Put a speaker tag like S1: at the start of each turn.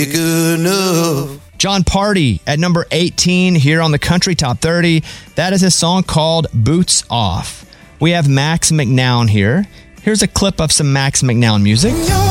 S1: good enough.
S2: John Party at number 18 here on the Country Top 30. That is a song called Boots Off. We have Max McNown here. Here's a clip of some Max McNown music.